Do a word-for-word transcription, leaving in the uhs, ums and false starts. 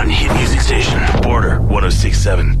one hit music station. Border one oh six point seven.